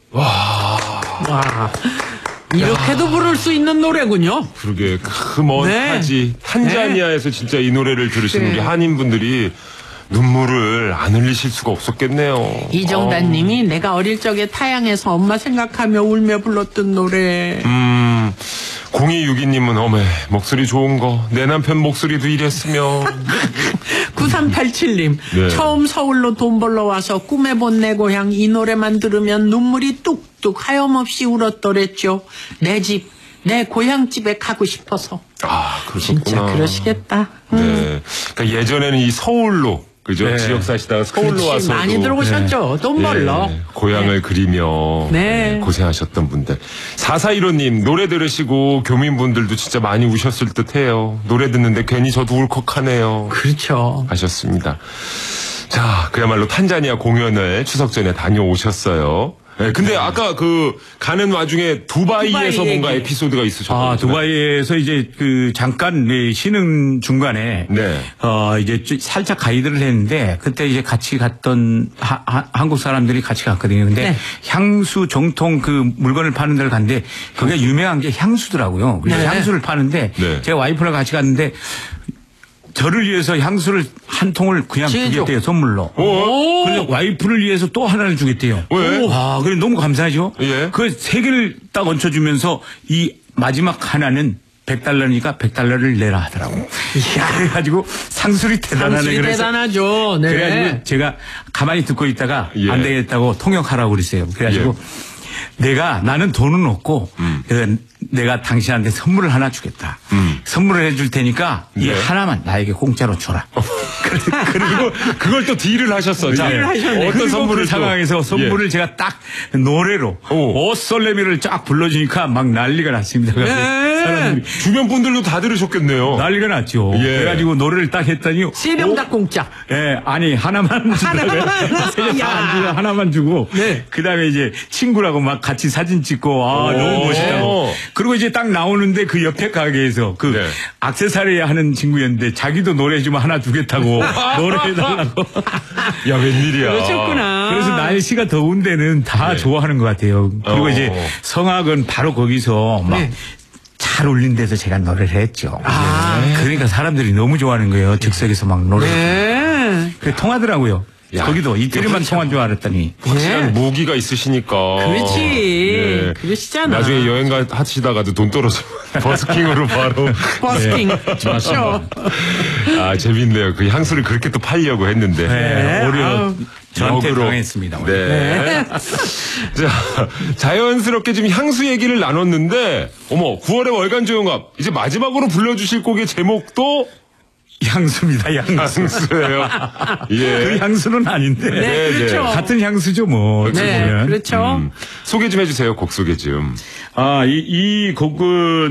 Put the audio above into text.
와. 이렇게도 부를 수 있는 노래군요. 그러게, 그 먼 네. 타지. 탄자니아에서 진짜 이 노래를 들으시는 우리 한인분들이 눈물을 안 흘리실 수가 없었겠네요. 이정단님이 내가 어릴 적에 타양에서 엄마 생각하며 울며 불렀던 노래. 0262님은 어메 목소리 좋은 거 내 남편 목소리도 이랬으면. 9387님 네. 처음 서울로 돈 벌러 와서 꿈에 본 내 고향 이 노래만 들으면 눈물이 뚝뚝 하염없이 울었더랬죠. 내 집, 내 고향집에 가고 싶어서. 아, 그러셨구나. 진짜 그러시겠다. 네. 그러니까 예전에는 이 서울로, 그죠? 네. 지역 사시다가 서울로 그렇지, 와서 많이 들어오셨죠. 돈 벌러. 고향을 그리며 네. 고생하셨던 분들. 4415님 노래 들으시고 교민분들도 진짜 많이 우셨을 듯해요. 노래 듣는데 괜히 저도 울컥하네요. 그렇죠. 하셨습니다. 자, 그야말로 탄자니아 공연을 추석 전에 다녀오셨어요. 네, 근데 아까 가는 와중에 두바이에서 두바이 뭔가 얘기. 에피소드가 있으셨다고. 두바이에서 이제 잠깐 쉬는 중간에 네. 이제 살짝 가이드를 했는데 그때 이제 같이 갔던 한국 사람들이 같이 갔거든요. 근데 네. 향수 정통 그 물건을 파는 데를 갔는데 그게 유명한 게 향수더라고요. 그래서 네. 향수를 파는데 네. 제가 와이프랑 같이 갔는데 저를 위해서 향수를 한 통을 그냥 지혜죠. 주겠대요, 선물로. 오. 그래서 와이프를 위해서 또 하나를 주겠대요. 왜? 와, 그래 너무 감사하죠. 예. 그 세 개를 딱 얹혀주면서 이 마지막 하나는 $100니까 $100를 내라 하더라고. 그래가지고 상술이 대단하네. 상술이 그래서 대단하죠. 네. 그래가지고 제가 가만히 듣고 있다가 예. 안 되겠다고 통역하라고 그랬어요. 그래가지고 나는 돈은 없고 내가 당신한테 선물을 하나 주겠다. 선물을 해줄 테니까 이 네. 하나만 나에게 공짜로 줘라. 그리고 그걸 또 딜을 하셨어. 자, 딜을 하셨네. 어떤 선물을 그 상황에서 선물을 제가 딱 노래로 오. 오솔레미를 쫙 불러주니까 막 난리가 났습니다. 사람들이 주변 분들도 다 들으셨겠네요. 난리가 났죠. 예. 그래가지고 노래를 딱 했더니 세병 다 공짜. 예, 아니 하나만 주고 야. 하나만 주고 네. 그다음에 이제 친구라고 막 같이 사진 찍고 너무 멋있다고. 그리고 이제 딱 나오는데 그 옆에 가게에서 그 네. 액세서리 하는 친구였는데 자기도 노래 좀 하나 주겠다고 노래해달라고. 야, 웬일이야. 그러셨구나. 그래서 날씨가 더운 데는 다 네. 좋아하는 것 같아요. 그리고 이제 성악은 바로 거기서 막 네. 잘 울린 데서 제가 노래를 했죠. 아. 그러니까 사람들이 너무 좋아하는 거예요. 즉석에서 막 노래. 네. 그래 통하더라고요. 야, 거기도 이태리만 통한 줄 알았더니. 확실한 모기가 있으시니까. 그렇지. 네. 그러시잖아. 나중에 여행 하시다가도 돈 떨어져. 버스킹으로 바로. 버스킹. 좋죠. 아, 재밌네요. 그 향수를 그렇게 또 팔려고 했는데. 네, 오히려 아우. 저한테 역으로. 당했습니다. 네. 자, 자연스럽게 지금 향수 얘기를 나눴는데, 어머, 9월의 월간 조용합. 이제 마지막으로 불러주실 곡의 제목도 향수입니다. 향수. 향수예요. 예. 그 향수는 아닌데. 네, 그렇죠. 같은 향수죠, 뭐. 어찌 네, 보면. 그렇죠. 소개 좀 해주세요. 곡 소개 좀. 이 곡은